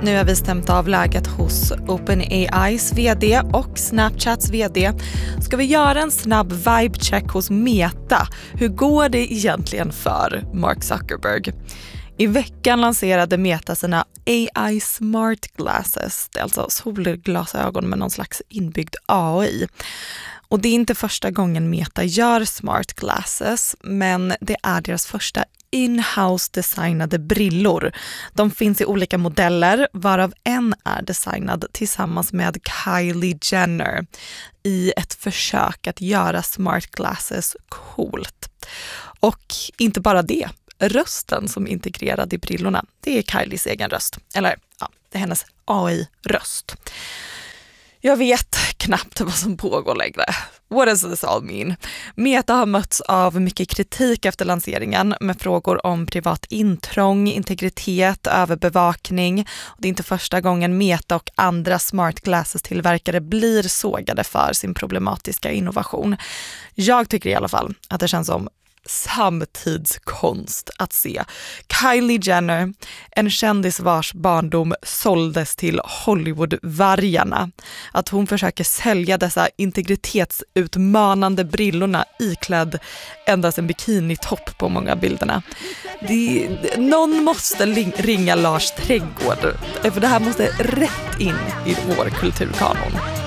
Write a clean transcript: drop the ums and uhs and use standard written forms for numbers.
Nu har vi stämt av läget hos OpenAIs vd och Snapchats vd. Ska vi göra en snabb vibe-check hos Meta? Hur går det egentligen för Mark Zuckerberg? I veckan lanserade Meta sina AI Smart Glasses. Det är alltså solglasögon med någon slags inbyggd AI. Och det är inte första gången Meta gör Smart Glasses, men det är deras första in-house designade brillor. De finns i olika modeller, varav en är designad tillsammans med Kylie Jenner i ett försök att göra Smart Glasses coolt. Och inte bara det, rösten som är integrerad i brillorna, det är Kylies egen röst. Eller ja, det är hennes AI-röst. Jag vet knappt vad som pågår längre. What does this all mean? Meta har mötts av mycket kritik efter lanseringen med frågor om privat intrång, integritet, överbevakning. Det är inte första gången Meta och andra smart glasses-tillverkare blir sågade för sin problematiska innovation. Jag tycker i alla fall att det känns som samtidskonst att se Kylie Jenner, en kändis vars barndom såldes till Hollywood-vargarna, att hon försöker sälja dessa integritetsutmanande brillorna iklädd endast en bikinitopp på många bilderna. Någon måste ringa Lars Trädgård, för det här måste rätt in i vår kulturkanon.